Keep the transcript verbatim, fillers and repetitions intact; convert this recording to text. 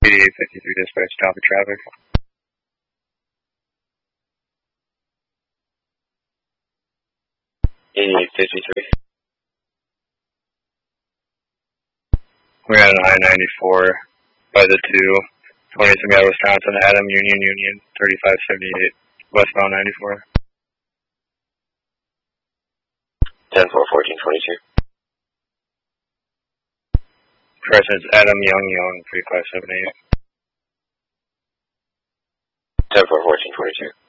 eighty-eight fifty-three dispatch, stop of traffic. eighty-eight fifty-three. We're on I ninety-four by the two, twenty Seattle, Wisconsin, Adam, Union, Union, thirty-five seventy-eight, westbound ninety-four. ten four fourteen twenty-two. Presence, Adam, Young, Young, thirty-five seventy-eight. ten four fourteen twenty-two.